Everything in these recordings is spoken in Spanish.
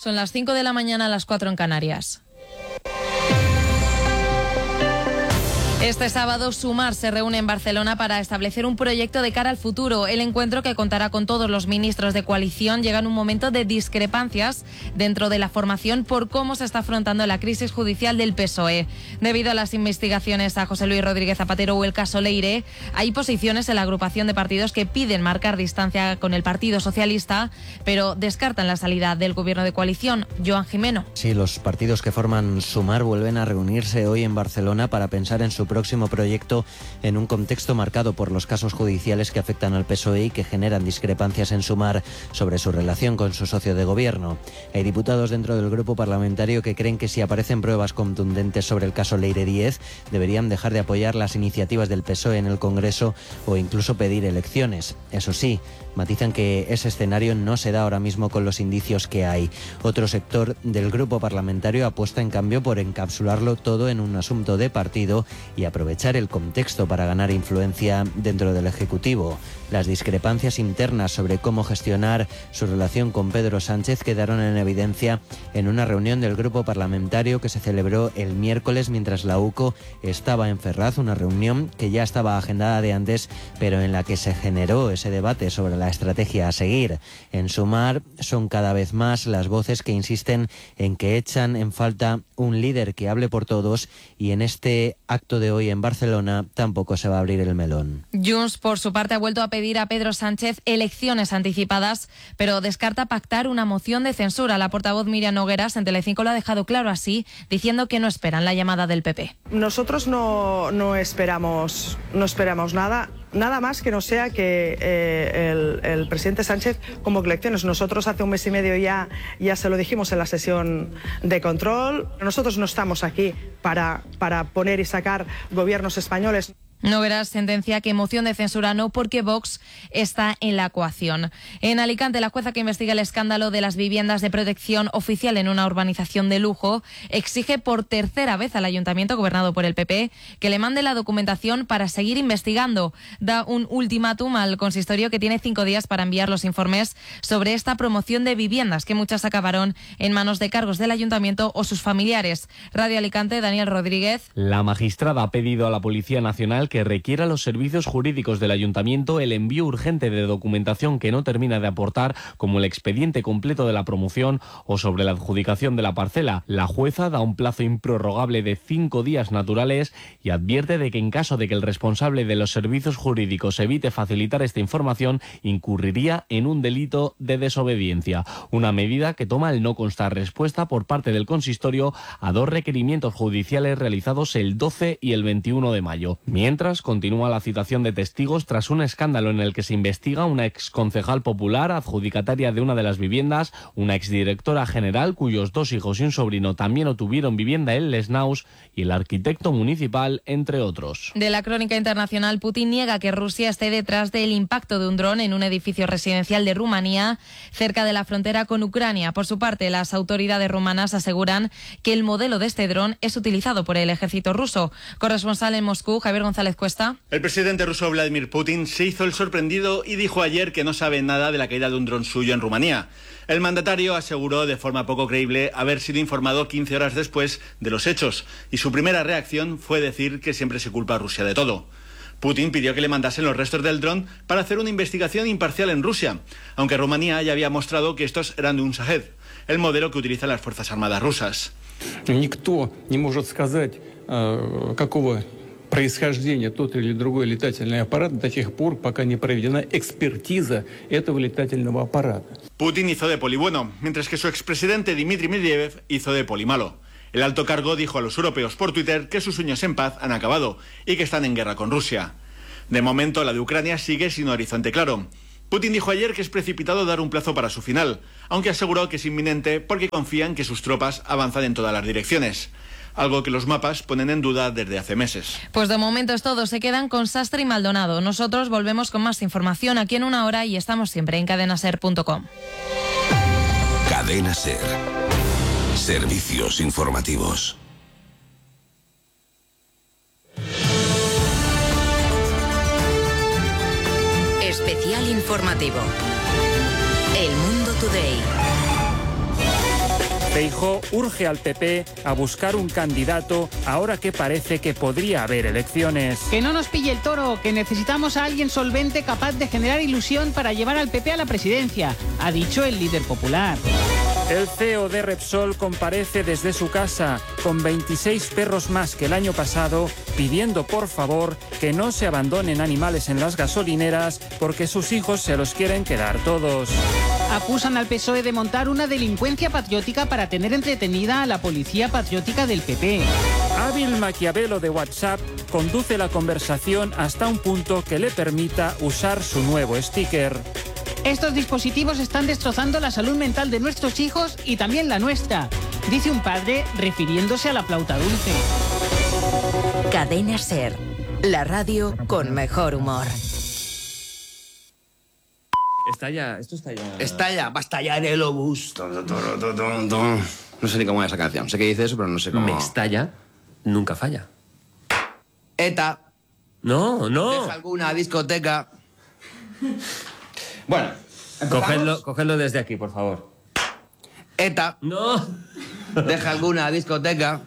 Son las 5 de la mañana, las 4 en Canarias. Este sábado Sumar se reúne en Barcelona para establecer un proyecto de cara al futuro. El encuentro, que contará con todos los ministros de coalición, llega en un momento de discrepancias dentro de la formación por cómo se está afrontando la crisis judicial del PSOE. Debido a las investigaciones a José Luis Rodríguez Zapatero o el caso Leire, hay posiciones en la agrupación de partidos que piden marcar distancia con el Partido Socialista, pero descartan la salida del gobierno de coalición. Joan Jimeno. Sí, los partidos que forman Sumar vuelven a reunirse hoy en Barcelona para pensar en su próximo proyecto en un contexto marcado por los casos judiciales que afectan al PSOE y que generan discrepancias en Sumar sobre su relación con su socio de gobierno. Hay diputados dentro del grupo parlamentario que creen que si aparecen pruebas contundentes sobre el caso Leire 10, deberían dejar de apoyar las iniciativas del PSOE en el Congreso o incluso pedir elecciones. Eso sí, matizan que ese escenario no se da ahora mismo con los indicios que hay. Otro sector del grupo parlamentario apuesta en cambio por encapsularlo todo en un asunto de partido y aprovechar el contexto para ganar influencia dentro del Ejecutivo. Las discrepancias internas sobre cómo gestionar su relación con Pedro Sánchez quedaron en evidencia en una reunión del grupo parlamentario que se celebró el miércoles mientras la UCO estaba en Ferraz, una reunión que ya estaba agendada de antes, pero en la que se generó ese debate sobre la estrategia a seguir. En Sumar son cada vez más las voces que insisten en que echan en falta un líder que hable por todos, y en este acto de hoy en Barcelona tampoco se va a abrir el melón. Junts, por su parte, ha vuelto a pedir a Pedro Sánchez elecciones anticipadas, pero descarta pactar una moción de censura. La portavoz Míriam Nogueras en Telecinco lo ha dejado claro así, diciendo que no esperan la llamada del PP. Nosotros no esperamos nada más que no sea que el presidente Sánchez convoque elecciones. Nosotros hace un mes y medio ya se lo dijimos en la sesión de control. Nosotros no estamos aquí para poner y sacar gobiernos españoles. Nogueras sentencia que moción de censura no, porque Vox está en la ecuación. En Alicante, la jueza que investiga el escándalo de las viviendas de protección oficial en una urbanización de lujo exige por tercera vez al ayuntamiento, gobernado por el PP, que le mande la documentación para seguir investigando. Da un ultimátum al consistorio, que tiene 5 días para enviar los informes sobre esta promoción de viviendas, que muchas acabaron en manos de cargos del ayuntamiento o sus familiares. Radio Alicante, Daniel Rodríguez. La magistrada ha pedido a la Policía Nacional que requiera a los servicios jurídicos del ayuntamiento el envío urgente de documentación que no termina de aportar, como el expediente completo de la promoción o sobre la adjudicación de la parcela. La jueza da un plazo improrrogable de 5 días naturales y advierte de que en caso de que el responsable de los servicios jurídicos evite facilitar esta información, incurriría en un delito de desobediencia. Una medida que toma al no constar respuesta por parte del consistorio a 2 requerimientos judiciales realizados el 12 y el 21 de mayo. Mientras, continúa la citación de testigos tras un escándalo en el que se investiga una exconcejal popular adjudicataria de una de las viviendas, una exdirectora general cuyos 2 hijos y un sobrino también obtuvieron vivienda en Les Naus, y el arquitecto municipal, entre otros. De la crónica internacional, Putin niega que Rusia esté detrás del impacto de un dron en un edificio residencial de Rumanía, cerca de la frontera con Ucrania. Por su parte, las autoridades rumanas aseguran que el modelo de este dron es utilizado por el ejército ruso. Corresponsal en Moscú, Javier González Cuesta. El presidente ruso Vladimir Putin se hizo el sorprendido y dijo ayer que no sabe nada de la caída de un dron suyo en Rumanía. El mandatario aseguró de forma poco creíble haber sido informado 15 horas después de los hechos, y su primera reacción fue decir que siempre se culpa a Rusia de todo. Putin pidió que le mandasen los restos del dron para hacer una investigación imparcial en Rusia, aunque Rumanía ya había mostrado que estos eran de un Shahed, el modelo que utilizan las Fuerzas Armadas rusas. Никто не может сказать, какого происхождения тот или другой летательный аппарат до тех пор, пока не проведена экспертиза этого летательного аппарата. Putin hizo de poli bueno, mientras que su expresidente Dmitry Medvedev hizo de poli malo. El alto cargo dijo a los europeos por Twitter que sus sueños en paz han acabado y que están en guerra con Rusia. De momento, la de Ucrania sigue sin horizonte claro. Putin dijo ayer que es precipitado dar un plazo para su final, aunque aseguró que es inminente porque confían que sus tropas avanzan en todas las direcciones. Algo que los mapas ponen en duda desde hace meses. Pues de momento es todo. Se quedan con Sastre y Maldonado. Nosotros volvemos con más información aquí en 1 hora y estamos siempre en cadenaser.com. Cadena Ser. Servicios informativos. Especial informativo. El Mundo Today. Feijóo urge al PP a buscar un candidato ahora que parece que podría haber elecciones. Que no nos pille el toro, que necesitamos a alguien solvente capaz de generar ilusión para llevar al PP a la presidencia, ha dicho el líder popular. El CEO de Repsol comparece desde su casa con 26 perros más que el año pasado, pidiendo por favor que no se abandonen animales en las gasolineras porque sus hijos se los quieren quedar todos. Acusan al PSOE de montar una delincuencia patriótica para tener entretenida a la policía patriótica del PP. Hábil Maquiavelo de WhatsApp conduce la conversación hasta un punto que le permita usar su nuevo sticker. Estos dispositivos están destrozando la salud mental de nuestros hijos y también la nuestra, dice un padre refiriéndose a la flauta dulce. Cadena SER, la radio con mejor humor. Esto está ya. Va a estallar el obús. No sé ni cómo es esa canción. Sé que dice eso, pero no sé cómo. Me estalla, nunca falla. ETA. No. Deja alguna discoteca. Bueno, cogedlo desde aquí, por favor. ETA. No. Deja alguna discoteca.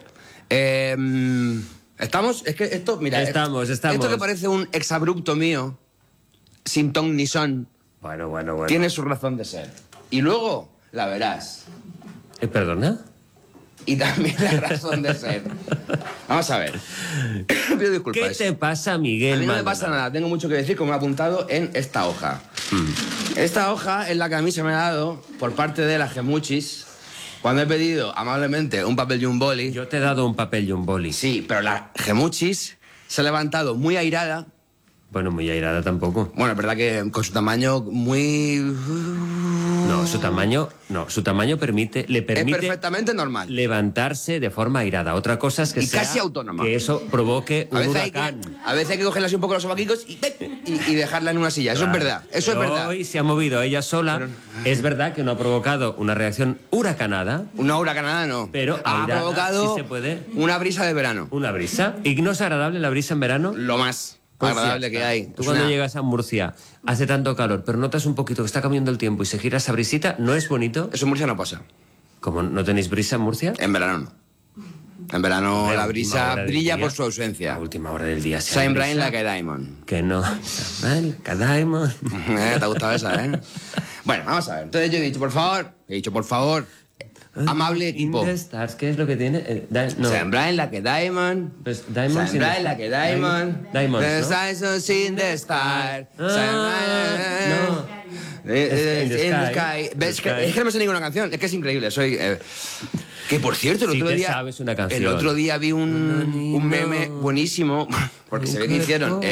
¿Estamos? Es que esto, mira. Estamos. Esto que parece un exabrupto mío, sin ton ni son. Bueno. Tiene su razón de ser. Y luego la verás. ¿Perdona? Y también la razón de ser. Vamos a ver. Pido disculpas. ¿Qué te pasa, Miguel? A mí no me pasa nada. Tengo mucho que decir, como he apuntado en esta hoja. Esta hoja es la que a mí se me ha dado por parte de la Gemuchis cuando he pedido amablemente un papel y un boli. Yo te he dado un papel y un boli. Sí, pero la Gemuchis se ha levantado muy airada. Bueno, muy airada tampoco. Bueno, es verdad que con su tamaño muy... No, su tamaño permite... Le permite... Es perfectamente normal. Levantarse de forma airada. Otra cosa es que sea... casi autónoma. Que eso provoque un huracán. A veces hay que cogerle así un poco los sobaquicos y dejarla en una silla. Eso es verdad. Eso es verdad. Hoy se ha movido ella sola. Pero... Es verdad que no ha provocado una reacción huracanada. Una huracanada no. Pero ha provocado sí se puede. Una brisa de verano. Una brisa. ¿Y no es agradable la brisa en verano? Lo más agradable que hay. Tú cuando llegas a Murcia, hace tanto calor, pero notas un poquito que está cambiando el tiempo y se gira esa brisita, ¿no es bonito? Eso en Murcia no pasa. ¿Cómo no tenéis brisa en Murcia? En verano no. En verano la brisa brilla por su ausencia. A última hora del día. Shine bright like a diamond. Que no. Shine like a diamond. ¿Te ha gustado esa, eh? Bueno, vamos a ver. Entonces yo he dicho, por favor, amable equipo. Stars, ¿qué es lo que tiene? No. Shine bright like a diamond. Pues Diamond. Shine bright like a diamond. Diamond. The stars in the star. No. In the sky. Es que no me sé ninguna canción. Es que es increíble. Soy... Que por cierto, el otro día vi un meme buenísimo, porque se ve que hicieron...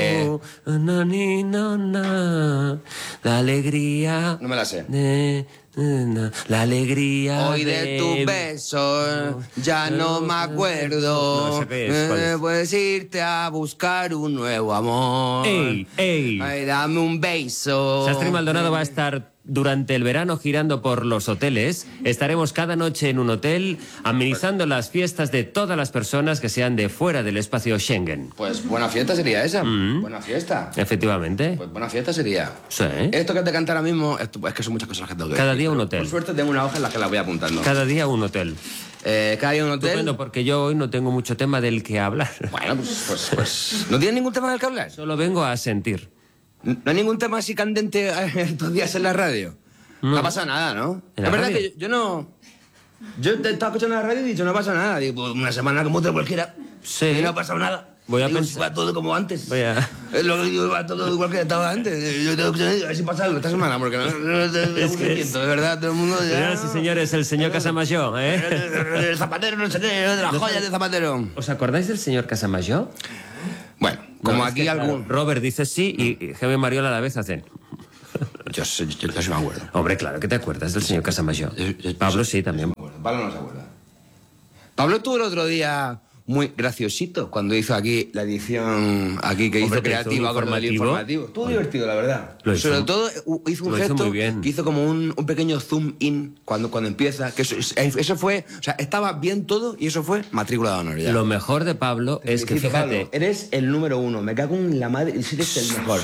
La alegría... No me la sé. La alegría hoy de tu beso ya no me acuerdo. Puedes irte a buscar un nuevo amor. ¡Ey! Ay, dame un beso. Sastre Maldonado va a estar durante el verano girando por los hoteles. Estaremos cada noche en un hotel amenizando las fiestas de todas las personas que sean de fuera del espacio Schengen. Pues buena fiesta sería esa. Buena fiesta. Efectivamente. Pues buena fiesta sería. Sí. Esto que te canta ahora mismo, es que son muchas cosas que tengo que decir. Cada día un hotel. Por suerte tengo una hoja en la que la voy apuntando. Cada día un hotel. Cada día un hotel. Estupendo, porque yo hoy no tengo mucho tema del que hablar. Bueno, pues ¿no tienes ningún tema del que hablar? Solo vengo a sentir. ¿No hay ningún tema así candente estos días en la radio? No ha pasado nada, ¿no? Es verdad que yo no... Yo estaba escuchando la radio y he dicho, no pasa nada. Digo, pues una semana como otra cualquiera. Sí. Y no ha pasado nada. Voy a digo, pensar... va todo como antes. Es lo que digo, va todo igual que estaba antes. Yo tengo que a ver si pasa algo esta semana, porque no es que de verdad, todo el mundo... Señoras y señores, el señor Casamayor, El Zapatero, no sé qué, de las joyas de Zapatero. ¿Os acordáis del señor Casamayor? Bueno, como aquí algún... Claro, Robert dice sí y Jaime Mariola a la vez hacen... Yo sí me acuerdo. Hombre, claro que te acuerdas del señor Casamayor. Pablo sí, también. Pablo no se acuerda. Pablo estuvo el otro día muy graciosito cuando hizo aquí la edición aquí que hizo creativa con el informativo. Estuvo divertido, la verdad. Sobre todo hizo un gesto que hizo como un pequeño zoom in cuando empieza. Que eso fue... O sea, estaba bien todo y eso fue matrícula de honor ya. Lo mejor de Pablo es que, fíjate... Pablo, eres el número uno. Me cago en la madre y eres el mejor.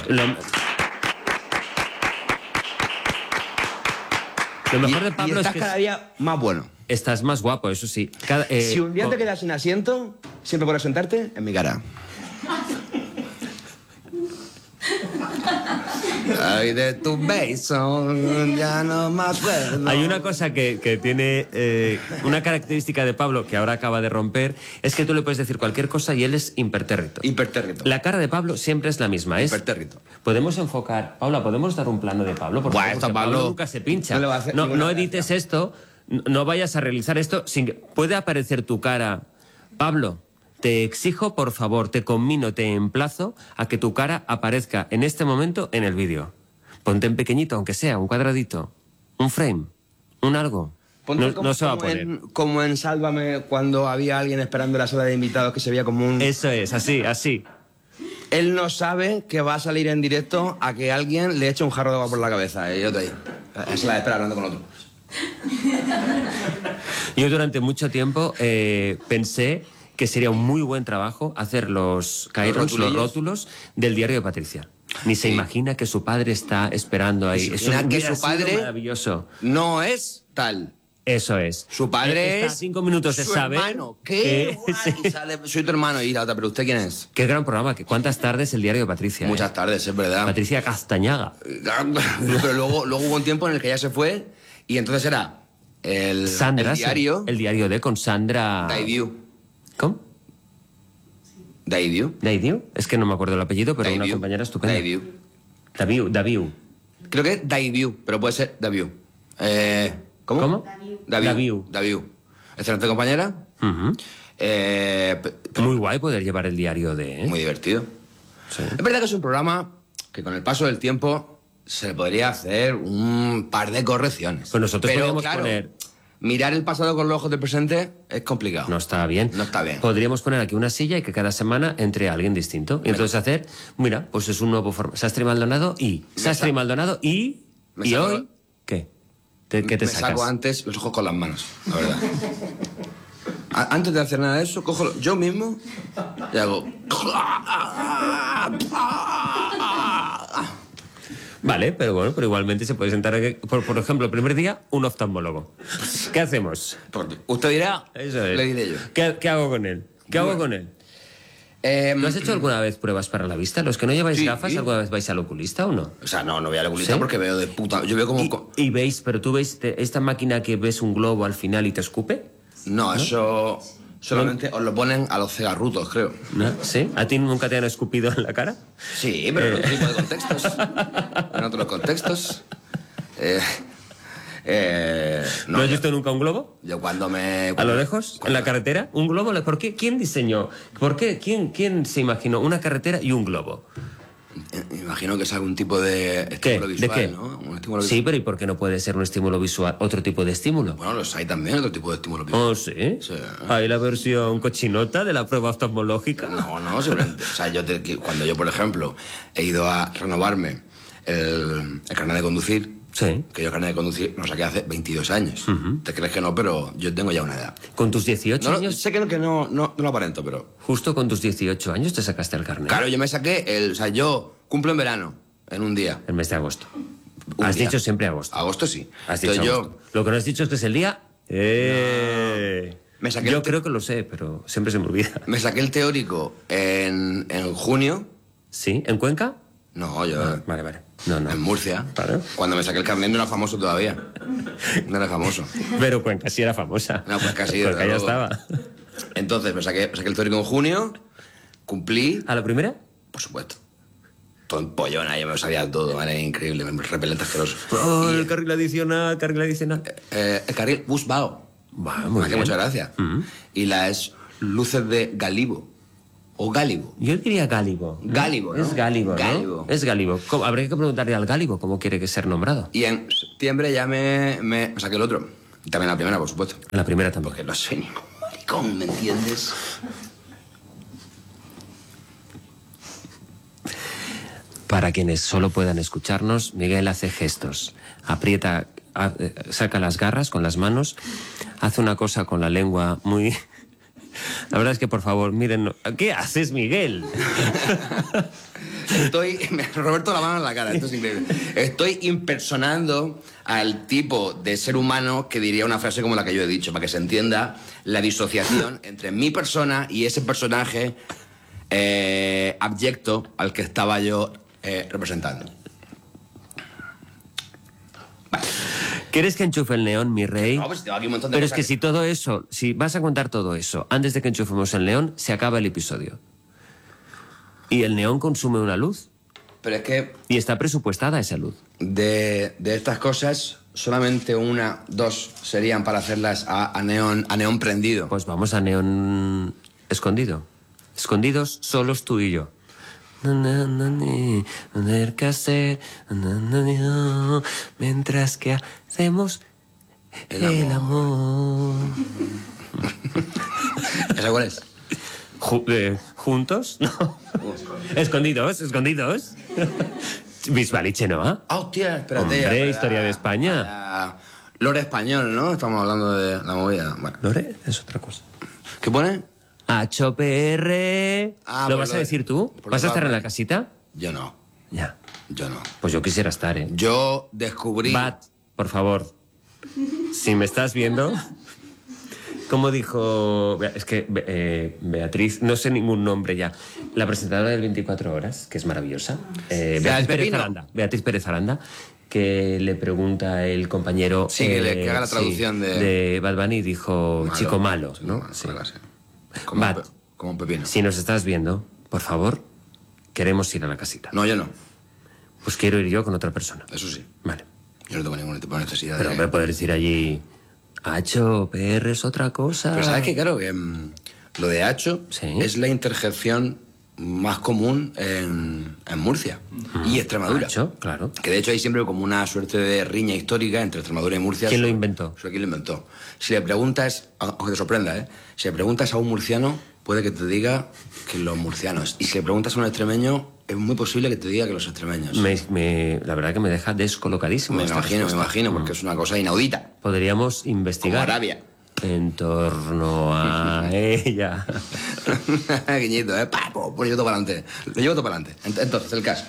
Lo mejor de Pablo y estás es que cada día más bueno. Estás más guapo, eso sí. Si un día te quedas sin asiento, siempre podrás sentarte en mi cara. Ay, de tu beso, ya no más puedo. Hay una cosa que tiene una característica de Pablo que ahora acaba de romper, es que tú le puedes decir cualquier cosa y él es impertérrito. Impertérrito. La cara de Pablo siempre es la misma. Impertérrito. Podemos enfocar... Paula, ¿podemos dar un plano de Pablo? Por favor, porque Pablo nunca se pincha. No edites esto, no vayas a realizar esto sin que... Puede aparecer tu cara. Pablo, te exijo, por favor, te conmino, te emplazo a que tu cara aparezca en este momento en el vídeo. Ponte en pequeñito, aunque sea, un cuadradito, un frame, un algo. No se va a poner. Como en Sálvame, cuando había alguien esperando en la sala de invitados que se veía como un... Eso es, así. Él no sabe que va a salir en directo a que alguien le eche un jarro de agua por la cabeza. Y yo te digo, es la espera hablando con otro. Yo durante mucho tiempo pensé que sería un muy buen trabajo hacer los rótulos del diario de Patricia. Ni se imagina que su padre está esperando ahí. Eso es que su padre maravilloso. No es tal. Eso es. Su padre está a 5 minutos de su saber. Hermano. ¿Qué? Sí. Soy tu hermano. Y la otra, ¿pero usted quién es? Qué gran programa. ¿Cuántas tardes el diario de Patricia? Muchas tardes, es verdad. Patricia Castañaga. Pero luego hubo un tiempo en el que ya se fue y entonces era el diario. El diario de con Sandra... Daidiu. ¿Cómo? Daidiu. ¿Daidiu? Es que no me acuerdo el apellido, pero una compañera estupenda. Daviu. Creo que es Daidiu, pero puede ser Daviu. ¿Cómo? Daviu. Excelente compañera. Muy guay poder llevar el diario de... Muy divertido. Sí. Es verdad que es un programa que con el paso del tiempo se le podría hacer un par de correcciones. Pues nosotros podríamos poner... Mirar el pasado con los ojos del presente es complicado. No está bien. No está bien. Podríamos poner aquí una silla y que cada semana entre alguien distinto. Y entonces hacer, mira, pues es un nuevo formato. Sastre Maldonado y... Sastre Maldonado y... ¿Y hoy? ¿Qué? ¿Qué te sacas? Me saco antes los ojos con las manos, la verdad. Antes de hacer nada de eso, cojo yo mismo y hago... Vale, pero bueno, pero igualmente se puede sentar aquí. Por ejemplo, el primer día, un oftalmólogo. ¿Qué hacemos? Usted dirá, eso es. Le diré yo. ¿Qué hago con él? ¿No has hecho alguna vez pruebas para la vista? ¿Los que no lleváis gafas, alguna vez vais al oculista o no? O sea, no voy al oculista porque veo de puta... Yo veo como... ¿Y veis, pero tú ves esta máquina que ves un globo al final y te escupe? No, eso... Solamente os lo ponen a los cegarrutos, creo. ¿No? ¿Sí? ¿A ti nunca te han escupido en la cara? Sí, pero en otro tipo de contextos. En otros contextos. ¿No has visto nunca un globo? Yo cuando me... ¿A lo lejos? ¿En la carretera? ¿Un globo? ¿Por qué? ¿Quién diseñó? ¿Por qué? ¿Quién se imaginó una carretera y un globo? Imagino que es algún tipo de estímulo visual, ¿De qué? ¿no? Un estímulo sí, pero ¿y por qué no puede ser un estímulo visual? ¿Otro tipo de estímulo? Bueno, los hay también, otro tipo de estímulo visual. ¿Oh, sí? Sí. ¿Hay la versión cochinota de la prueba oftalmológica? No, simplemente... O sea, cuando yo, por ejemplo, he ido a renovarme el carnet de conducir... Sí. Que yo el carnet de conducir lo saqué hace 22 años. ¿Te crees que no? Pero yo tengo ya una edad. ¿Con tus 18 años? Sé que no lo aparento, pero... ¿Justo con tus 18 años te sacaste el carnet? Claro, yo me saqué O sea, yo cumplo en verano, en un día. El mes de agosto. Has dicho siempre agosto. Agosto sí. Has dicho agosto. Lo que no has dicho es que es el día... Me saqué yo creo que lo sé, pero siempre se me olvida. Me saqué el teórico en junio. ¿Sí? ¿En Cuenca? No, yo... Vale. No. En Murcia. Claro. Cuando me saqué el carnet no era famoso todavía. No era famoso. Pero Cuenca sí era famosa. No, pues casi. Cuenca ya estaba. Entonces me saqué el teórico en junio, cumplí... ¿A la primera? Por supuesto. Todo en pollona, yo me lo sabía todo, ¿vale? Increíble, repelente asqueroso. Oh, el carril adicional. El carril Busbao. Muy bien. Muchas gracias. Y las luces de Galibo. ¿O Gálibo? Yo diría Gálibo. ¿No? Gálibo, ¿no? Es Gálibo, ¿no? Es Gálibo. Habría que preguntarle al Gálibo cómo quiere que sea nombrado. Y en septiembre ya me saqué el otro. Y también la primera, por supuesto. La primera también. Porque no soy ningún maricón, ¿me entiendes? Para quienes solo puedan escucharnos, Miguel hace gestos. Aprieta, saca las garras con las manos, hace una cosa con la lengua muy... La verdad es que, por favor, miren... ¿Qué haces, Miguel? Roberto la mano en la cara, esto es increíble. Estoy impersonando al tipo de ser humano que diría una frase como la que yo he dicho, para que se entienda la disociación entre mi persona y ese personaje abyecto al que estaba yo representando. ¿Quieres que enchufe el neón, mi rey? No, pues tengo aquí un montón de Pero cosas. es que si todo eso, si vas a contar todo eso antes de que enchufemos el neón, se acaba el episodio. Y el neón consume una luz. Pero es que... Y está presupuestada esa luz. De estas cosas, solamente 2 serían para hacerlas a neón prendido. Pues vamos a neón escondido. Escondidos, solos tú y yo. Mientras que hacemos el amor. ¿Esa cuál es? ¿Juntos? No. Escondidos. Bisbaliche, ¿no? Ah, hostia, espérate. Hombre, historia de España. Lore español, ¿no? Estamos hablando de la movida. Bueno. Lore es otra cosa. ¿Qué pone? HPR. ¿Lo vas a decir tú? ¿Vas a estar en la casita? Yo no. Ya. Yo no. Pues yo quisiera estar, ¿eh? Yo descubrí... Bat, por favor. Si me estás viendo... Como dijo... Es que Beatriz... No sé ningún nombre ya. La presentadora del 24 Horas, que es maravillosa. Beatriz Pérez Aranda, que le pregunta el compañero... Sí, que haga la traducción de Bad Bunny, dijo... Malo, chico malo, ¿no? Malo, sí. Como un pepino. Si nos estás viendo, por favor, queremos ir a la casita. No, yo no. Pues quiero ir yo con otra persona. Eso sí. Vale. Yo no tengo ningún tipo de necesidad Pero me poder decir allí... Hacho, PR es otra cosa. Pero ¿sabes qué? Claro, lo de Hacho es la interjección más común en Murcia y Extremadura. Hacho, claro. Que de hecho hay siempre como una suerte de riña histórica entre Extremadura y Murcia. ¿Quién lo inventó? ¿Quién lo inventó? Si le preguntas, aunque te sorprenda, si le preguntas a un murciano, puede que te diga que los murcianos. Y si le preguntas a un extremeño, es muy posible que te diga que los extremeños. La verdad que me deja descolocadísimo. Me imagino, porque es una cosa inaudita. Podríamos investigar. Como Arabia. En torno a ella. Guiñito, pues yo todo para adelante. Lo llevo todo para adelante. Entonces, el caso.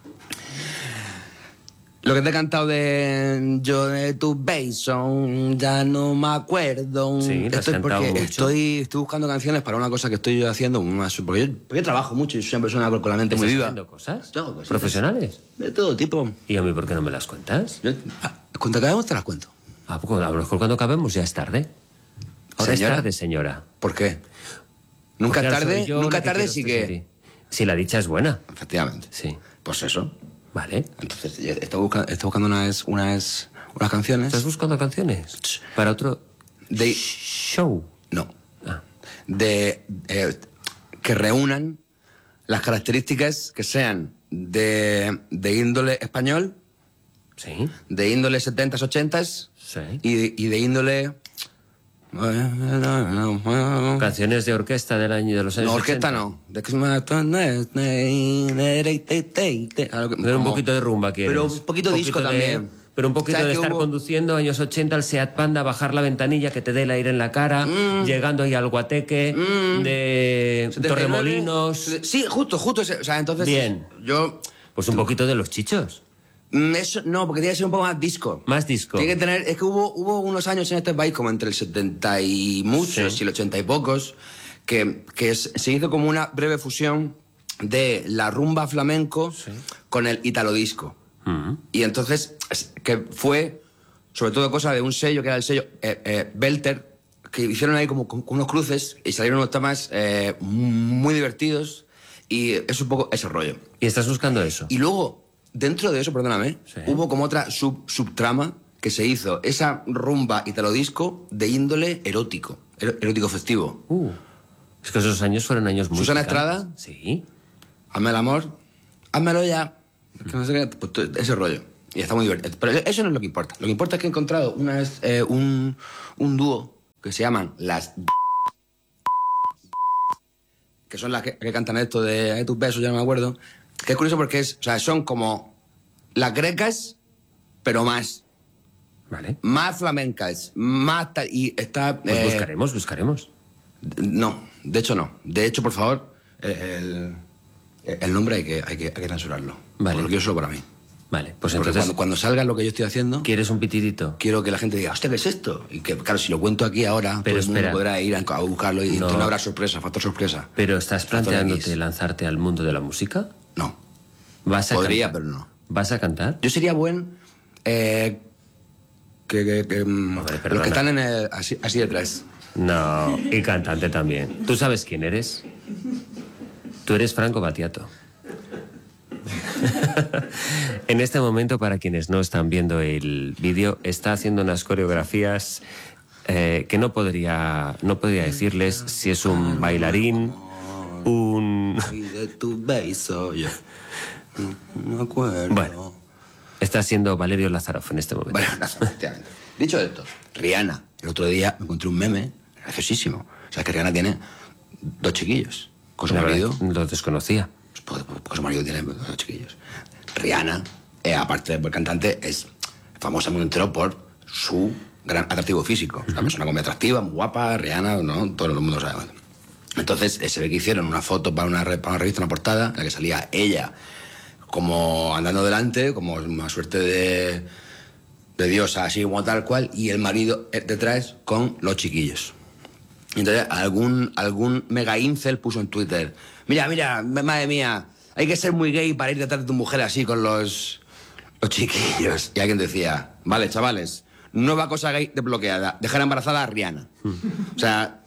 Lo que te he cantado de yo de tus besos, ya no me acuerdo. Sí, lo has cantado mucho. Estoy buscando canciones para una cosa que estoy yo haciendo. Porque yo trabajo mucho y soy una persona con la mente muy viva. ¿Estás haciendo cosas? Todo, cosas ¿Profesionales? De todo tipo. ¿Y a mí por qué no me las cuentas? Cuando acabemos te las cuento. Ah, pues a lo mejor cuando acabemos ya es tarde. Ahora es tarde, señora. ¿Por qué? Nunca es tarde, sí que... Si la dicha es buena. Efectivamente. Sí. Pues eso. Vale. Entonces, estoy buscando unas canciones. ¿Estás buscando canciones? Para otro show. No. Que reúnan las características que sean de índole español, sí, de índole 70s, 80s, sí, y de índole... Canciones de orquesta del año de los años 80. No, orquesta no. Pero un poquito de rumba quieres. Pero un poquito disco también. Pero un poquito de estar conduciendo años 80 al Seat Panda, bajar la ventanilla que te dé el aire en la cara, llegando ahí al Guateque, de Torremolinos. Sí, justo ese. O sea, entonces... Bien. Pues un poquito de Los Chichos. Eso no, porque tiene que ser un poco más disco. Más disco. Tiene que tener... Es que hubo unos años en este país, como entre el 70 y muchos y el 80 y pocos, que se hizo como una breve fusión de la rumba flamenco con el italo disco. Y entonces, que fue sobre todo cosa de un sello, que era el sello Belter, que hicieron ahí como con unos cruces y salieron unos temas muy divertidos, y es un poco ese rollo. ¿Y estás buscando eso? Y luego... Dentro de eso, perdóname, hubo como otra subtrama que se hizo, esa rumba italodisco de índole erótico, erótico festivo. Es que esos años fueron años muy... ¿Susana Estrada? Sí. Hazme el amor, házmelo ya. Que no sé qué, pues, ese rollo. Y está muy divertido. Pero eso no es lo que importa. Lo que importa es que he encontrado un dúo que se llaman las... que son las que cantan esto de tus besos, ya no me acuerdo. Que es curioso porque son como las grecas, pero más. Vale. Más flamencas, más... Y está... Buscaremos. No, de hecho no. De hecho, por favor, el nombre hay que censurarlo. Vale. Porque lo quiero solo para mí. Vale, pues porque entonces... Cuando salga lo que yo estoy haciendo... ¿Quieres un pitidito? Quiero que la gente diga, hostia, ¿qué es esto? Y que, claro, si lo cuento aquí ahora, pero todo el mundo podrá ir a buscarlo y no habrá sorpresa, factor sorpresa. ¿Pero estás planteándote lanzarte al mundo de la música? No. Podría, pero no. ¿Vas a cantar? Yo sería buen... los que están en el... Así detrás. No, y cantante también. ¿Tú sabes quién eres? Tú eres Franco Battiato. En este momento, para quienes no están viendo el vídeo, está haciendo unas coreografías que no podría decirles si es un bailarín, un... de tu beso, yo no me acuerdo. Bueno, está siendo Valerio Lázarov en este momento. Bueno, efectivamente. Dicho esto, Rihanna, el otro día me encontré un meme graciosísimo. O sea, que Rihanna tiene 2 chiquillos. Con su marido. Lo desconocía. Porque su marido tiene 2 chiquillos. Rihanna, aparte de buen cantante, es famosa muy entero por su gran atractivo físico. Es una persona muy atractiva, muy guapa, Rihanna, ¿no? Todo el mundo sabe. Entonces, se ve que hicieron una foto para una revista, una portada, en la que salía ella como andando delante, como una suerte de diosa, así como tal cual, y el marido detrás con los chiquillos. Entonces, algún mega incel puso en Twitter, mira, madre mía, hay que ser muy gay para ir detrás de tu mujer así con los chiquillos. Y alguien decía, vale, chavales, nueva cosa gay desbloqueada, dejar embarazada a Rihanna. O sea,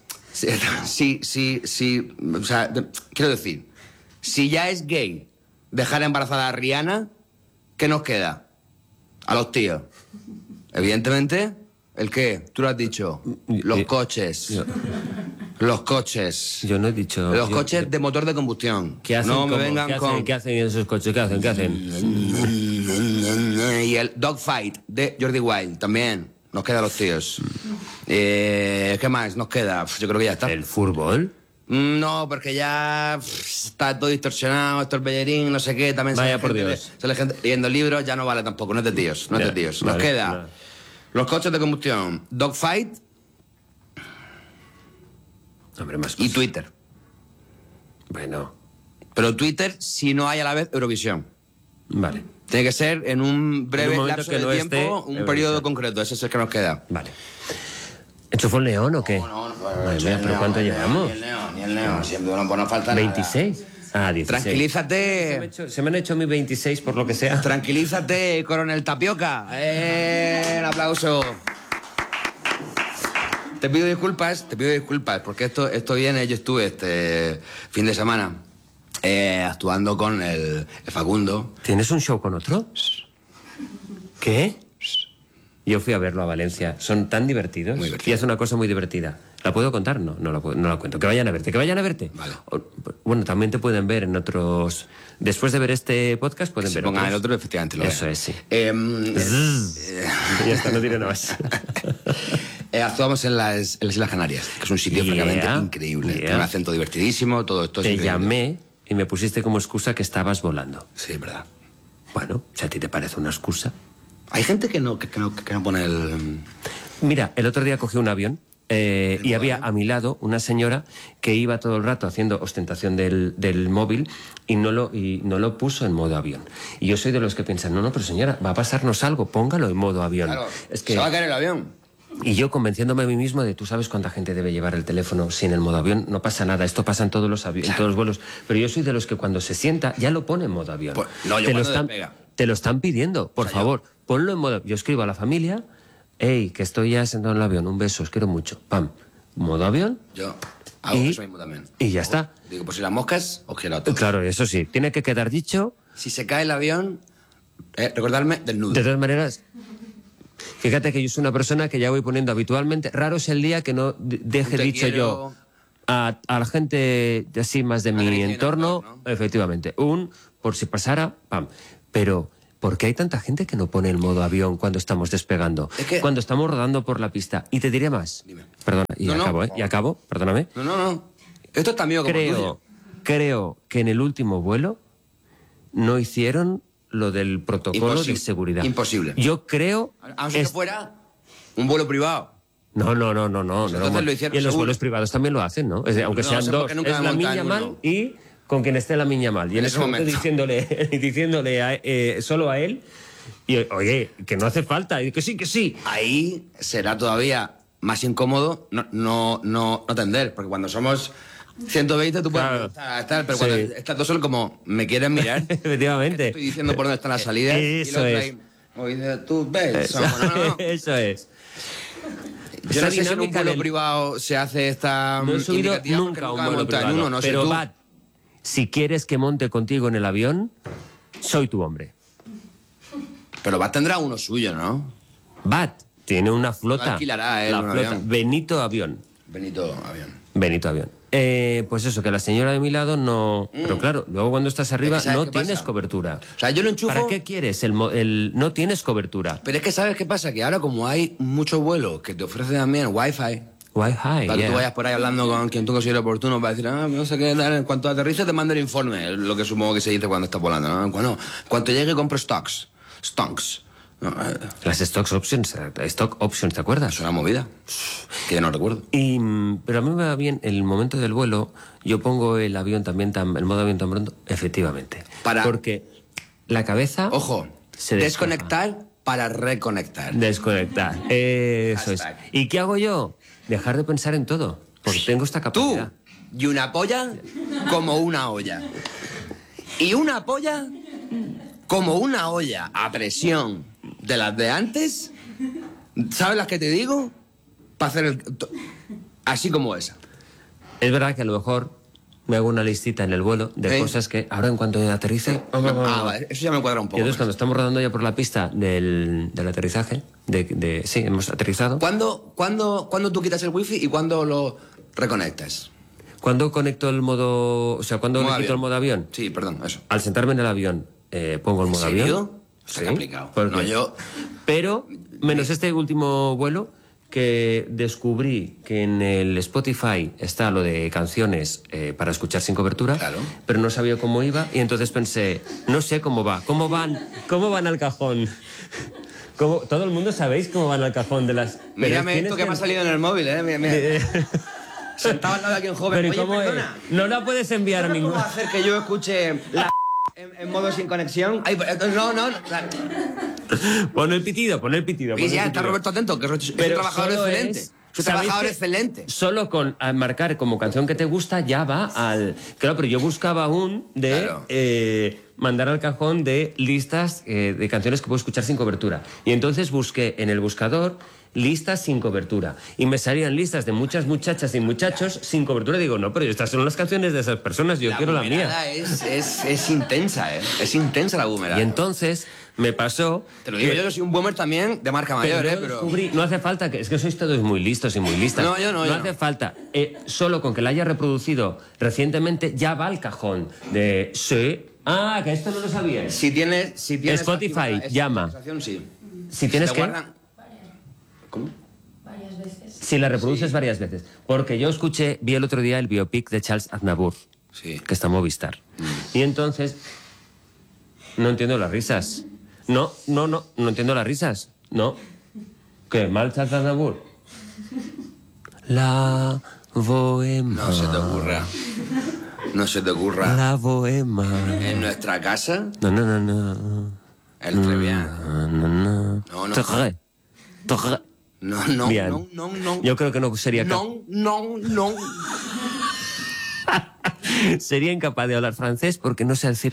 o sea, quiero decir, si ya es gay dejar embarazada a Rihanna, ¿qué nos queda? A los tíos. Evidentemente, ¿el qué? Tú lo has dicho. Los coches. Los coches. Yo no he dicho... Los coches de motor de combustión. ¿Qué hacen? No me vengan con... ¿Qué hacen esos coches? ¿Qué hacen? Y el Dogfight de Jordi Wild también. Nos queda a los tíos. ¿Qué más nos queda? Yo creo que ya está. ¿El fútbol? No, porque ya está todo distorsionado, esto el bellerín, no sé qué, también vaya por Dios. Sale gente leyendo libros, ya no vale tampoco, no es de tíos, no es de tíos. Nos queda los coches de combustión, Dogfight y Twitter. Bueno. Pero Twitter, si no hay a la vez Eurovisión. Vale. Tiene que ser en un breve lapso de tiempo, un periodo concreto, ese es el que nos queda. Vale. ¿Enchufó el neón o qué? No, madre mía, ¿pero cuánto llevamos? Ni el neón, siempre no falta 26. Ah, 16. Tranquilízate. Se me han hecho mis 26 por lo que sea. Tranquilízate, coronel Tapioca. Un aplauso. Te pido disculpas, porque esto viene, yo estuve este fin de semana actuando con el Facundo. ¿Tienes un show con otro? ¿Qué? Yo fui a verlo a Valencia. Son tan divertidos. Muy divertido. Y hace una cosa muy divertida. ¿La puedo contar? No la cuento. Que vayan a verte. Vale. Bueno, también te pueden ver en otros... Después de ver este podcast pueden ver pongan otros. el otro, efectivamente. Eso es, sí. Ya está, no diré nada más. Actuamos en las Islas Canarias, que es un sitio francamente increíble. Tiene un acento divertidísimo, todo esto es Te increíble. llamé y me pusiste como excusa que estabas volando. Sí, es verdad. Bueno, si a ti te parece una excusa... Hay gente que no pone el... Mira, el otro día cogí un avión y había a mi lado una señora que iba todo el rato haciendo ostentación del móvil y no lo puso en modo avión. Y yo soy de los que piensan, no, pero señora, va a pasarnos algo, póngalo en modo avión. Claro, es que... se va a caer el avión. Y yo convenciéndome a mí mismo de, tú sabes cuánta gente debe llevar el teléfono sin el modo avión, no pasa nada, esto pasa en todos los aviones, en todos los vuelos. Pero yo soy de los que cuando se sienta ya lo pone en modo avión. Pues, no, yo cuando despega. Te lo están pidiendo, por favor, ponlo en modo... Yo escribo a la familia, hey, que estoy ya sentado en el avión, un beso, os quiero mucho. Pam, modo avión. Yo hago eso mismo también. Y ya está. Digo, pues si las moscas, os quiero a todos. Claro, eso sí, tiene que quedar dicho. Si se cae el avión, recordarme del nudo. De todas maneras, fíjate que yo soy una persona que ya voy poniendo habitualmente, raro es el día que no deje dicho yo a la gente así más de mi entorno, ¿no? Efectivamente, por si pasara, pam. Pero, ¿por qué hay tanta gente que no pone el modo avión cuando estamos despegando? Es que... Cuando estamos rodando por la pista. Y te diré más. Dime. Perdona, y acabo, perdóname. No. Esto es tan mío como tuyo. Creo que en el último vuelo no hicieron lo del protocolo de seguridad. Imposible. Yo creo... Aunque fuera un vuelo privado. No. Entonces lo hicieron, y en los seguro. vuelos privados también lo hacen, ¿no? Aunque sean dos. Es la niña mal y con quien esté la niña mal. Y en ese momento diciéndole solo a él, y oye, que no hace falta, y que sí. Ahí será todavía más incómodo no tender, porque cuando somos 120 tú puedes estar, pero cuando estás tú solo como, ¿me quieres mirar? Efectivamente. Estoy diciendo por dónde están las salidas. Eso es. Tú ves. Eso es. Yo no sé si en un vuelo privado se hace esta... No he subido nunca a un vuelo privado, pero Bat, si quieres que monte contigo en el avión, soy tu hombre. Pero Bat tendrá uno suyo, ¿no? Bat tiene una flota. No alquilará él un avión. Benito Avión. Pues eso, que la señora de mi lado no... Pero claro, luego cuando estás arriba no tienes cobertura. O sea, yo lo enchufo... ¿Para qué quieres? No tienes cobertura. Pero es que ¿sabes qué pasa? Que ahora como hay muchos vuelos que te ofrecen también Wi-Fi... Para que tú vayas por ahí hablando con quien tú consideres oportuno para decir, no sé qué, en cuanto aterrice te mando el informe, lo que supongo que se dice cuando estás volando, ¿no? Cuando llegue compro stonks. No, las stock options, ¿te acuerdas? Es una movida que ya no recuerdo. Pero a mí me va bien el momento del vuelo, yo pongo el avión también, el modo avión tan pronto, efectivamente. Porque la cabeza... Ojo, desconectar para reconectar. Desconectar, eso es. ¿Y qué hago yo? Dejar de pensar en todo, porque tengo esta capacidad. Tú y una polla como una olla. Y una polla como una olla a presión de las de antes, ¿sabes las que te digo? Para hacer así como esa. Es verdad que a lo mejor me hago una listita en el vuelo de cosas que ahora en cuanto aterrice... Vale, eso ya me cuadra un poco. Y entonces cuando estamos rodando ya por la pista del aterrizaje, sí, hemos aterrizado... ¿Cuándo tú quitas el wifi y cuándo lo reconectas? ¿Cuándo conecto el modo... O sea, ¿cuándo le quito el modo avión? Sí, perdón, eso. Al sentarme en el avión, pongo el modo avión. ¿En serio? Está complicado. No, yo... Pero, menos este último vuelo, que descubrí que en el Spotify está lo de canciones para escuchar sin cobertura, pero no sabía cómo iba, y entonces pensé, no sé cómo va, cómo van al cajón. Todo el mundo sabéis cómo van al cajón de las... Mírame esto que me ha salido en el móvil, mira. Sentado al lado de aquí un joven. Pero ¿cómo es? No la puedes enviar a ningún... ¿Cómo hacer que yo escuche la en modo sin conexión? Ay, no. Pon el pitido. Y ya está Roberto atento, que es un trabajador excelente. Es un trabajador excelente. Solo con marcar como canción que te gusta ya va al... Claro, pero yo buscaba mandar al cajón de listas de canciones que puedo escuchar sin cobertura. Y entonces busqué en el buscador listas sin cobertura. Y me salían listas de muchas muchachas y muchachos sin cobertura. Y digo, no, pero estas son las canciones de esas personas, yo quiero la mía. Es intensa, Es intensa la boomerada. Y entonces me pasó... Te lo digo, yo soy un boomer también de marca mayor, pero descubrí, no hace falta, es que sois todos muy listos y muy listas. No, yo no. No hace falta. Solo con que la haya reproducido recientemente ya va al cajón de... Sí. Ah, que esto no lo sabías. Si tienes Spotify, llama. Sí. Si tienes que... ¿Cómo? Varias veces. Si la reproduces varias veces. Porque yo vi el otro día el biopic de Charles Aznavour, que está en Movistar. Y entonces, no entiendo las risas. No entiendo las risas. No. ¿Qué? ¿Mal Charles Aznavour? La bohema. No se te ocurra. La bohema. En nuestra casa. No. El Trevian. No. Bien. No. Yo creo que no sería No. Sería incapaz de hablar francés porque no sé decir...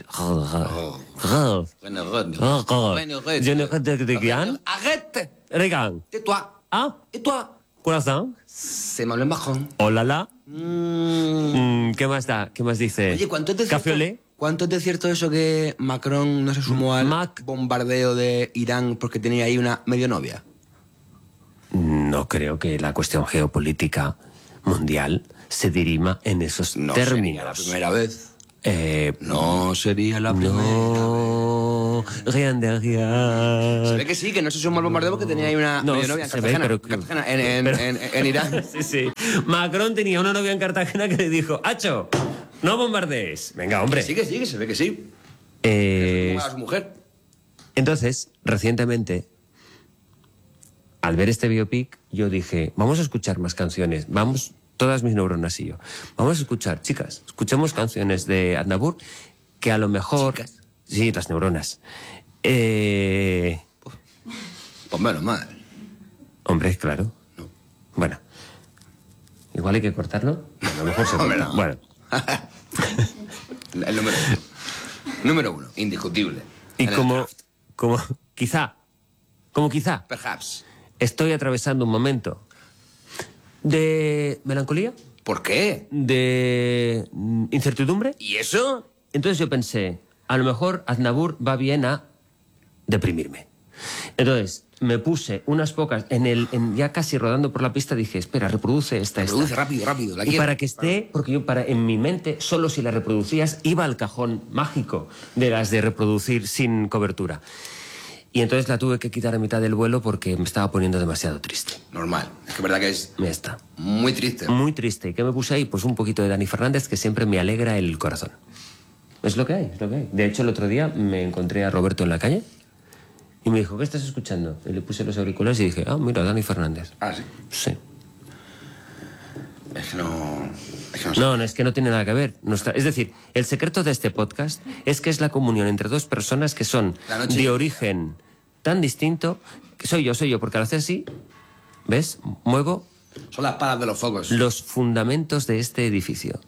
Arrête. Regan. Tais-toi. Ah. Et toi. Corazón. C'est mal Macron. Hola, la. ¿Qué más da? ¿Qué más dice? Oye, ¿cuánto es de ¿Café olé? ¿Cuánto es de cierto eso que Macron no se sumó al bombardeo de Irán porque tenía ahí una medio novia? No creo que la cuestión geopolítica mundial se dirima en esos términos. No sería la primera vez. No sería la primera no, rien de rien. Se ve que sí, que no se sumó al bombardeo porque tenía ahí una medio novia en Irán. Sí. Macron tenía una novia en Cartagena que le dijo, ¡Acho! ¡No bombardees! Venga, hombre. Sí, se ve que sí. A su mujer. Entonces, recientemente, al ver este biopic, yo dije, vamos a escuchar más canciones, vamos todas mis neuronas y yo. Vamos a escuchar, chicas, escuchemos canciones de Aznavour que a lo mejor... ¿Chicas? Sí, las neuronas. Pues menos mal. Hombre, claro. No. Bueno. Igual hay que cortarlo. Bueno, a lo mejor se corta. No. Bueno. El número uno, indiscutible. Y como quizá, Perhaps. estoy atravesando un momento de melancolía. ¿Por qué? De incertidumbre. ¿Y eso? Entonces yo pensé, a lo mejor Aznavour va bien a deprimirme. Entonces me puse unas pocas, ya casi rodando por la pista, dije, espera, reproduce esta. Reproduce rápido, la y quiero. para que esté, porque yo en mi mente, solo si la reproducías, iba al cajón mágico de las de reproducir sin cobertura. Y entonces la tuve que quitar a mitad del vuelo porque me estaba poniendo demasiado triste. Normal, es que es verdad que es Ya está. muy triste. Muy triste. ¿Y qué me puse ahí? Pues un poquito de Dani Fernández, que siempre me alegra el corazón. Es lo que hay, es lo que hay. De hecho, el otro día me encontré a Roberto en la calle y me dijo, ¿qué estás escuchando? Y le puse los auriculares y dije, mira, Dani Fernández. Ah, sí. Sí. Es que no sé. No, es que no tiene nada que ver. Es decir, el secreto de este podcast es que es la comunión entre dos personas que son de origen tan distinto. Que soy yo, porque al hacer así, ¿ves? Muevo... Son las palas de los focos. Los fundamentos de este edificio.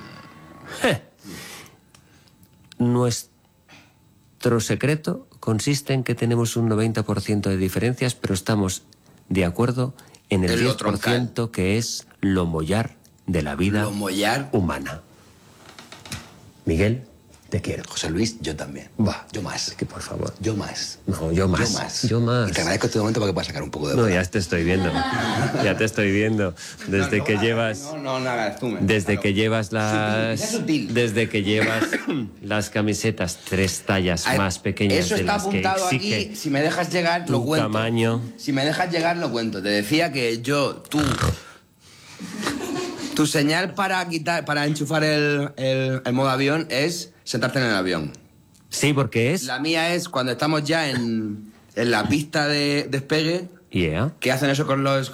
Nuestro secreto consiste en que tenemos un 90% de diferencias, pero estamos de acuerdo en el 10% que es lo mollar de la vida humana. Miguel, te quiero. José Luis, yo también. Yo más. Que por favor. Yo más. No, yo más. Yo más. Y te agradezco este momento para que puedas sacar un poco de... No, ya te estoy viendo. Ya te estoy viendo. Desde que llevas... No hagas tú. Desde que llevas las... Sutil. Desde que llevas las camisetas 3 tallas más pequeñas eso de está las que apuntado exige aquí. Si me dejas llegar, lo cuento. Tamaño. Si me dejas llegar, lo cuento. Te decía que tu señal para enchufar el modo avión es sentarte en el avión. Sí, porque es... La mía es cuando estamos ya en la pista de despegue. Yeah. Que hacen eso con los...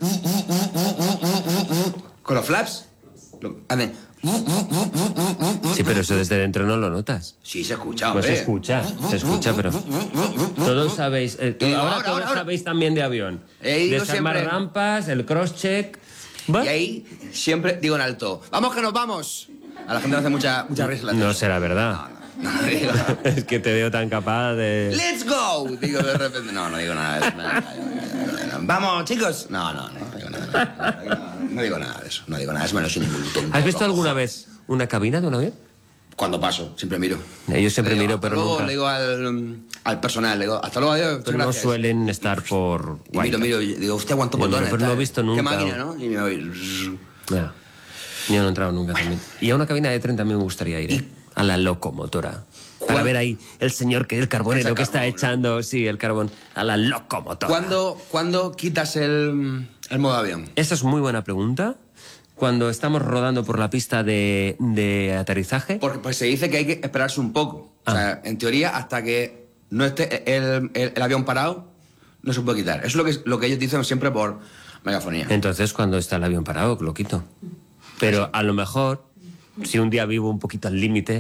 con los flaps. Hacen... Sí, pero eso desde dentro no lo notas. Sí, se escucha, Pues hombre. se escucha, pero... Todos sabéis... ahora todos sabéis también de avión. Desarmar rampas, el cross-check... ¿Va? Y ahí siempre digo en alto, ¡vamos que nos vamos! A la gente le hace mucha risa. No será verdad. No digo. Es que te veo tan capaz de... ¡Let's go! Digo de repente, no digo nada de eso. ¡Vamos, chicos! No digo nada. No digo nada de eso. No digo nada, es menos sin ningún tonto. ¿Has visto alguna vez una cabina de un avión? Cuando paso, siempre miro. Yo siempre miro, pero luego nunca. Le digo al personal, le digo, hasta luego, adiós. Pero no suelen estar por... Y miro, digo, usted aguanta botones. Pero no he visto nunca. Qué máquina, ¿no? Y me voy... Ya. Yo no he entrado nunca también. Y a una cabina de tren también me gustaría ir, A la locomotora. Para ver ahí el señor el carbonero que está echando, sí, el carbón. A la locomotora. ¿Cuándo quitas el modo avión? Esa es muy buena pregunta. Cuando estamos rodando por la pista de aterrizaje. Porque pues se dice que hay que esperarse un poco. O sea, en teoría, hasta que no esté el avión parado, no se puede quitar. Eso es lo que ellos dicen siempre por megafonía. Entonces, cuando está el avión parado, lo quito. Pero a lo mejor, si un día vivo un poquito al límite,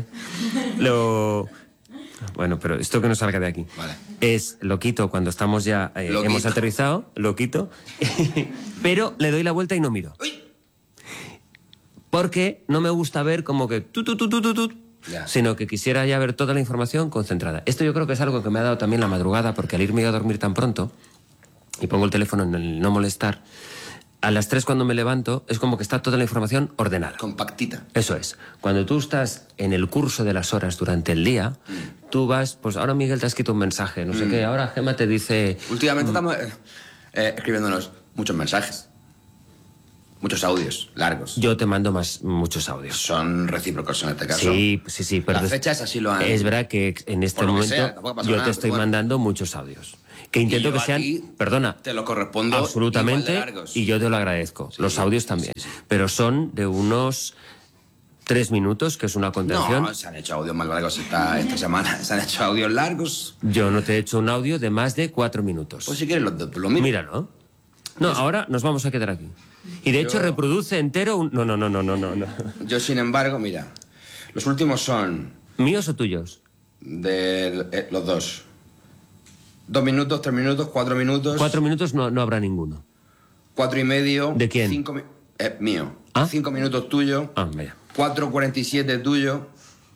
Bueno, pero esto que no salga de aquí. Vale. Lo quito cuando estamos ya... hemos aterrizado, lo quito, pero le doy la vuelta y no miro. ¡Uy! Porque no me gusta ver como que... sino que quisiera ya ver toda la información concentrada. Esto yo creo que es algo que me ha dado también la madrugada, porque al irme a dormir tan pronto, y pongo el teléfono en el no molestar, a las 3 cuando me levanto es como que está toda la información ordenada. Compactita. Eso es. Cuando tú estás en el curso de las horas durante el día, tú vas, pues ahora Miguel te ha escrito un mensaje, no sé qué, ahora Gemma te dice... Últimamente estamos escribiéndonos muchos mensajes. Muchos audios largos. Yo te mando muchos audios. Son recíprocos en este caso. Sí. Pero las fechas así lo han... Es verdad que en este momento yo te estoy mandando muchos audios. Que intento que sean... Perdona. Te lo correspondo absolutamente, igual de largos. Y yo te lo agradezco. Sí, los audios también. Sí. Pero son de unos 3 minutos, que es una contención. No, se han hecho audios más largos esta semana. Se han hecho audios largos. Yo no te he hecho un audio de más de 4 minutos. Pues si quieres lo mismo. Míralo. No, ahora nos vamos a quedar aquí. Y de hecho reproduce entero un... No. Yo, sin embargo, mira, los últimos son... ¿Míos o tuyos? De los dos. 2 minutos, 3 minutos, 4 minutos... 4 minutos no habrá ninguno. 4 y medio... ¿De quién? 5 mío. ¿Ah? 5 minutos tuyo. Ah, mira. 4:47 tuyo.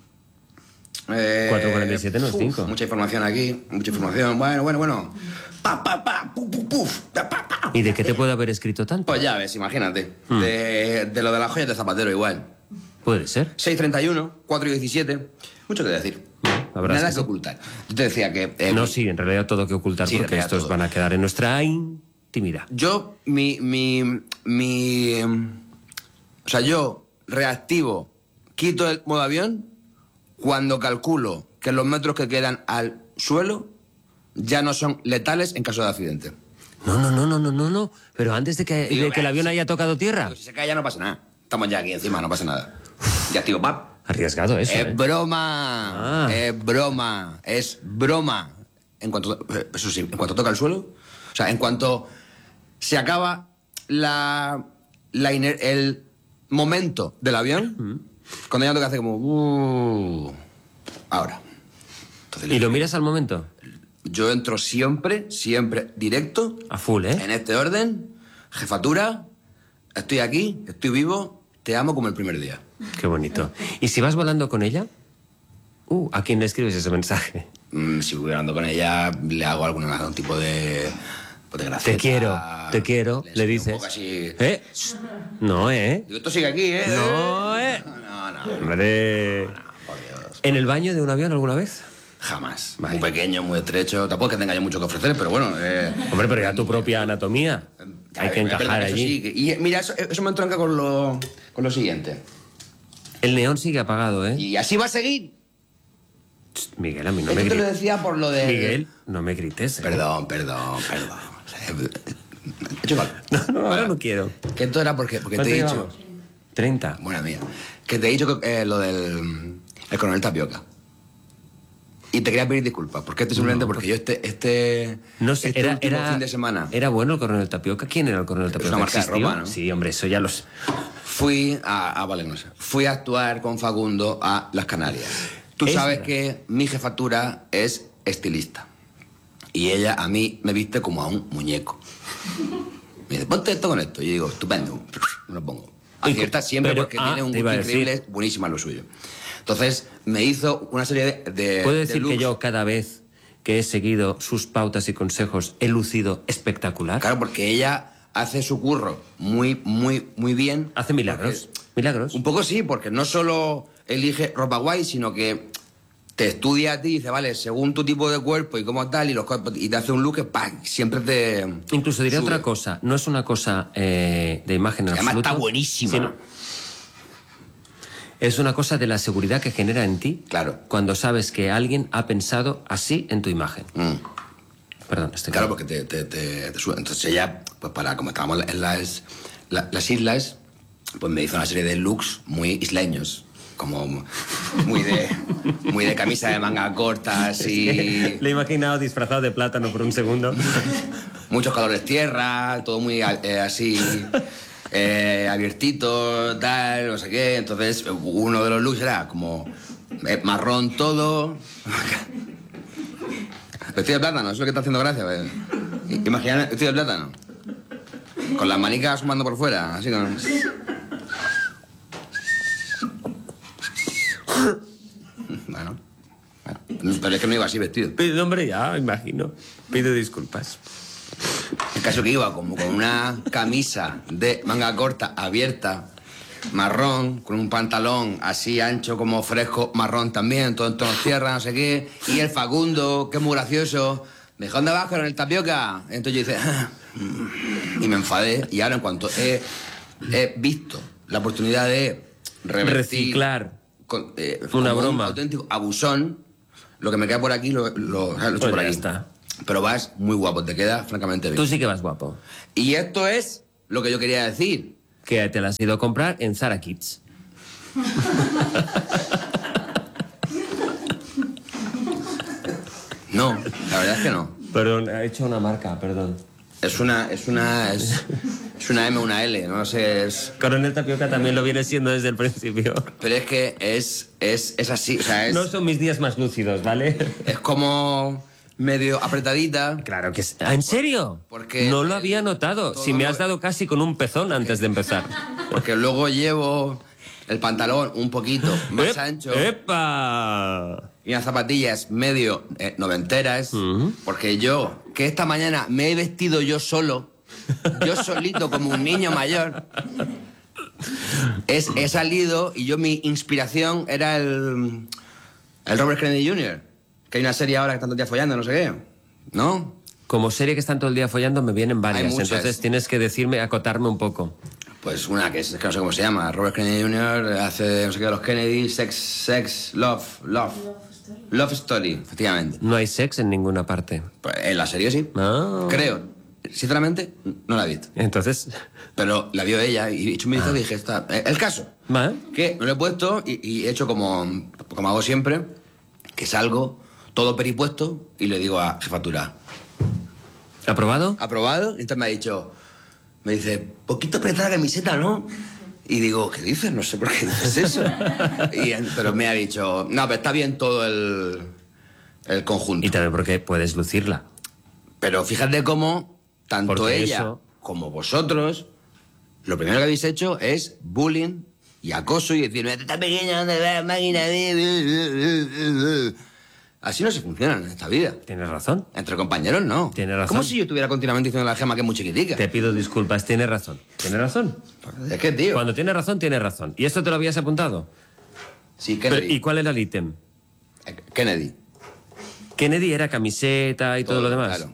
4:47 no es 5. Mucha información aquí, mucha información. Bueno. ¿Y de qué te puede haber escrito tanto? Pues ya ves, imagínate. De lo de las joyas de Zapatero igual. Puede ser. 6:31, 4:17. Mucho que decir. Nada que ocultar. Yo te decía que... no, sí, en realidad todo que ocultar, sí, porque estos van a quedar en nuestra intimidad. Yo, o sea, yo reactivo, quito el modo avión cuando calculo que los metros que quedan al suelo ya no son letales en caso de accidente. No. Pero antes de que el avión haya tocado tierra. Si se cae ya no pasa nada. Estamos ya aquí encima, no pasa nada. Ya, tío, pap. Arriesgado eso. Es broma. Es broma. Eso sí, en cuanto toca el suelo, o sea, en cuanto se acaba el momento del avión, cuando ya toca hacer como... ahora. Entonces, ¿Y lo miras al momento? Yo entro siempre directo. A full, ¿eh? En este orden. Jefatura, estoy aquí, estoy vivo, te amo como el primer día. Qué bonito. ¿Y si vas volando con ella? ¿A quién le escribes ese mensaje? Si voy volando con ella, le hago algún tipo de gracia. Te quiero, le dices. Un poco así. No, Digo, esto sigue aquí, No, No. Hombre. Por Dios. ¿En el baño de un avión alguna vez? Jamás. Muy pequeño, muy estrecho. Tampoco es que tenga yo mucho que ofrecer, pero bueno... Hombre, pero ya tu propia anatomía. Hay que encajar allí. Sí. Y mira, eso me entronca con lo siguiente. El neón sigue apagado, ¿eh? Y así va a seguir. Miguel, a mí no me grites. grites. Te lo decía por lo de... Miguel, no me grites. Perdón. No, ahora no quiero. Que esto era porque te he dicho... 30. Buena mía. Que te he dicho lo del el coronel Tapioca. Y te quería pedir disculpas, porque simplemente porque yo no sé, último fin de semana... ¿Era bueno el coronel Tapioca? ¿Quién era el coronel Tapioca? Es una marca de ropa, ¿no? Sí, hombre, eso ya los... Fui a actuar con Facundo a Las Canarias. Tú sabes que mi jefatura es estilista. Y ella a mí me viste como a un muñeco. Me dice, ponte esto con esto. Y yo digo, estupendo, me lo pongo. Acierta siempre porque tiene un gusto increíble, buenísima lo suyo. Entonces me hizo una serie de ¿Puedo decir que yo cada vez que he seguido sus pautas y consejos he lucido espectacular? Claro, porque ella hace su curro muy bien. Hace milagros. ¿Milagros? Un poco sí, porque no solo elige ropa guay, sino que te estudia a ti y dice, vale, según tu tipo de cuerpo y cómo tal, y te hace un look que siempre te... Incluso diré otra cosa, no es una cosa de imagen en absoluto. Además está buenísima. Es una cosa de la seguridad que genera en ti. Claro. Cuando sabes que alguien ha pensado así en tu imagen. Perdón, claro, porque te sube. Entonces ella, pues como estábamos en las islas, pues me hizo una serie de looks muy isleños. Como muy de camisa de manga corta, así... Le he imaginado disfrazado de plátano por un segundo. Muchos colores tierra, todo muy así... abiertito, tal, no sé qué. Entonces, uno de los looks era como marrón todo. Vestido de plátano, eso es lo que está haciendo gracia. Imagina vestido de plátano. Con las manicas asomando por fuera, así con... Bueno. Pero es que no iba así vestido. Pero, hombre, ya, imagino. Pido disculpas. El caso que iba como con una camisa de manga corta abierta, marrón, con un pantalón así ancho como fresco, marrón también, todo en tonos tierra, no sé qué. Y el Facundo, que es muy gracioso, me dijo, ¿dónde vas con el Tapioca? Entonces yo dije, y me enfadé. Y ahora en cuanto he visto la oportunidad de reciclar una broma, un auténtico abusón, lo que me queda por aquí lo he hecho por aquí. Está. Pero vas muy guapo, te queda francamente bien. Tú sí que vas guapo. Y esto es lo que yo quería decir. Que te la has ido a comprar en Zara Kids. No, la verdad es que no. Perdón, he hecho una marca, perdón. Es una M, una L, no sé, es... Coronel Tapioca también lo viene siendo desde el principio. Pero es que es así, o sea, es... No son mis días más lúcidos, ¿vale? Es como medio apretadita. Claro que es... ¿En serio? Porque... No lo había notado. Si me has dado casi con un pezón antes de empezar. Porque luego llevo el pantalón un poquito más ancho. ¡Epa! Y unas zapatillas medio noventeras. Porque yo, que esta mañana me he vestido yo solo, yo solito como un niño mayor, he salido y mi inspiración era el Robert Kennedy Jr., que hay una serie ahora que están todo el día follando, no sé qué, ¿no? Como serie que están todo el día follando me vienen varias, entonces tienes que acotarme un poco. Pues una que no sé cómo se llama, Robert Kennedy Jr. hace no sé qué de los Kennedy, Sex, Love Story, efectivamente. No hay sex en ninguna parte. Pues en la serie sí. Creo. Sinceramente, no la he visto. Entonces... Pero la vio ella y he hecho un vistazo y dije, está... El caso, que me lo he puesto y he hecho como hago siempre, que salgo todo peripuesto y le digo a jefatura. ¿Aprobado? Aprobado. Y entonces me dice, poquito apretada la camiseta, ¿no? Y digo, ¿qué dices? No sé por qué dices eso. Pero me ha dicho, no, pero está bien todo el conjunto. Y también porque puedes lucirla. Pero fíjate cómo tanto ella como vosotros, lo primero que habéis hecho es bullying y acoso y decirme, esta pequeña, ¿dónde va? Máquina de... Así no se funciona en esta vida. Tienes razón. Entre compañeros, no. Tienes razón. Como si yo estuviera continuamente diciendo a la Gema que es muy chiquitica. Te pido disculpas, tienes razón. Tienes razón. Es que, tío... Cuando tienes razón, tienes razón. ¿Y esto te lo habías apuntado? Sí, Kennedy. ¿Y cuál era el ítem? Kennedy. Kennedy era camiseta y todo lo demás. Claro.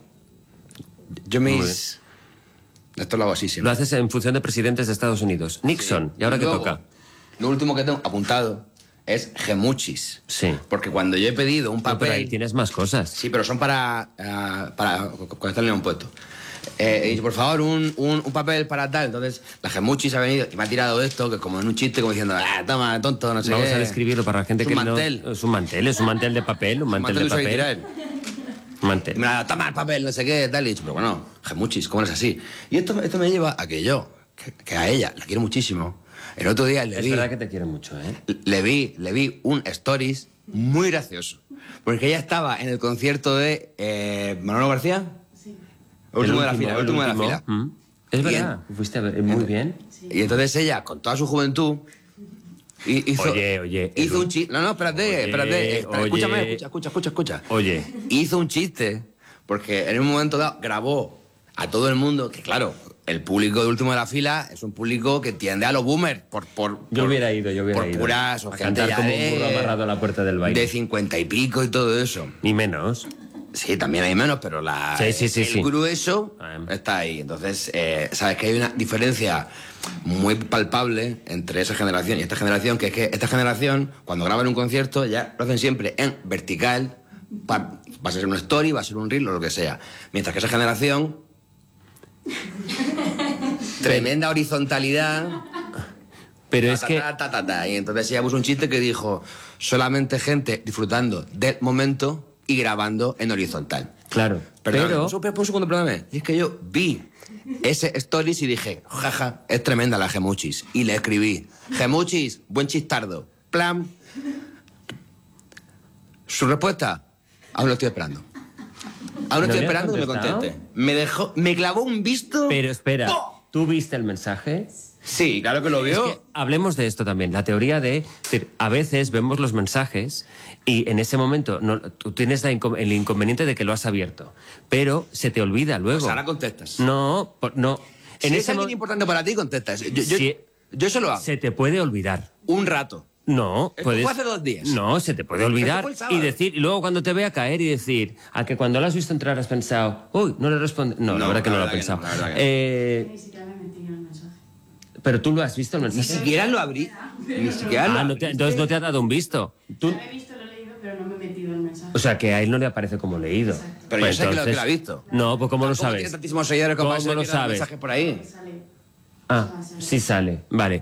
Esto lo hago así siempre. Lo haces en función de presidentes de Estados Unidos. Nixon. Sí. ¿Y ahora qué luego, toca? Lo último que tengo apuntado es gemuchis. Sí. Porque cuando yo he pedido un papel... pero ahí tienes más cosas. Sí, pero son para conectarle a un puesto. He dicho, por favor, un papel para tal. Entonces, la gemuchis ha venido y me ha tirado esto, que como en un chiste, como diciendo, toma, tonto, no sé qué. Vamos a describirlo para la gente que no... Es un mantel de papel, un mantel de papel. Y me ha toma el papel, no sé qué, tal. Y he dicho, pero bueno, gemuchis, ¿cómo es así? Y esto me lleva a que yo, que a ella la quiero muchísimo. El otro día le vi... Es verdad que te quiero mucho, ¿eh? Le vi un stories muy gracioso. Porque ella estaba en el concierto de Manolo García. Sí. El último de la fila. Es verdad, fuiste a ver, muy bien. Sí. Y entonces ella, con toda su juventud... Hizo un chiste. No, espérate. Escucha. Oye. Hizo un chiste, porque en un momento dado grabó a todo el mundo, que claro, el público de último de la fila es un público que tiende a los boomers. Yo hubiera ido. Por puras o a gente cantar ya como un burro amarrado a la puerta del baile. De 50 y pico y todo eso. Ni menos. Sí, también hay menos, pero el grueso está ahí. Entonces, sabes que hay una diferencia muy palpable entre esa generación y esta generación, que es que esta generación, cuando graban un concierto, ya lo hacen siempre en vertical, va a ser una story, va a ser un reel o lo que sea. Mientras que esa generación, tremenda horizontalidad. Pero es que... Y entonces ella puso un chiste que dijo, solamente gente disfrutando del momento y grabando en horizontal. Claro. Pero... Un segundo, perdóname. Y es que yo vi ese stories y dije, jaja, es tremenda la gemuchis. Y le escribí, gemuchis, buen chistardo. Plan. Su respuesta, aún lo estoy esperando. Aún estoy esperando que me conteste. Me clavó un visto. Pero espera, ¿tú viste el mensaje? Sí, claro que lo vio. Es que hablemos de esto también, la teoría de... Es decir, a veces vemos los mensajes y en ese momento tú tienes el inconveniente de que lo has abierto, pero se te olvida luego. Pues ahora contestas. No. Si es alguien importante para ti, contestas. Yo eso lo hago. Se te puede olvidar. Un rato. No, Esto fue hace 2 días. No, se te puede olvidar y luego cuando te vea caer y decir, a que cuando lo has visto entrar has pensado, uy, no le responde. No, la verdad que no lo he pensado. Ni siquiera me metí en el mensaje. Pero tú lo has visto el mensaje. Ni siquiera lo abrí. Ni siquiera entonces no te ha dado un visto. Lo he visto, lo he leído, pero no me he metido en el mensaje. O sea, que a él no le aparece como leído. Exacto. Pero pues yo sé que lo ha visto. No, pues ¿cómo lo sabes? Tiene tantísimos seguidores como ¿Cómo lo sabes? mensaje por ahí. Sí sale. Vale.